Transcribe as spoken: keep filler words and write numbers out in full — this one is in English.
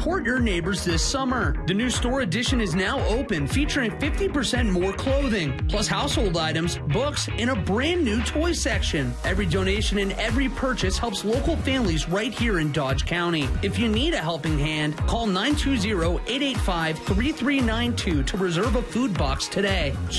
support your neighbors this summer. The new store addition is now open, featuring fifty percent more clothing, plus household items, books, and a brand new toy section. Every donation and every purchase helps local families right here in Dodge County. If you need a helping hand, call nine two zero, eight eight five, three three nine two to reserve a food box today.